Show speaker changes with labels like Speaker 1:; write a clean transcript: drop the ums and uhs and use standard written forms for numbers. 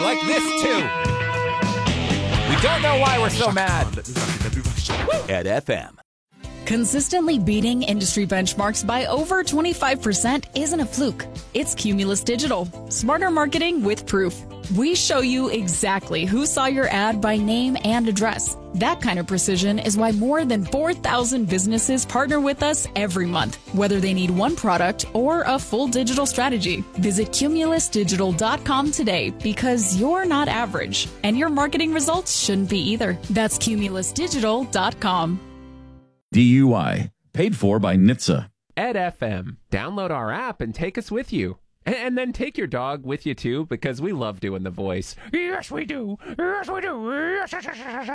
Speaker 1: like this too. We don't know why we're so mad. At FM.
Speaker 2: Consistently beating industry benchmarks by over 25% isn't a fluke. It's Cumulus Digital. Smarter marketing with proof. We show you exactly who saw your ad by name and address. That kind of precision is why more than 4,000 businesses partner with us every month, whether they need one product or a full digital strategy. Visit cumulusdigital.com today because you're not average, and your marketing results shouldn't be either. That's cumulusdigital.com.
Speaker 3: DUI, paid for by NHTSA.
Speaker 4: Ed FM. Download our app and take us with you. And then take your dog with you, too, because we love doing the voice. Yes, we do. Yes, we do.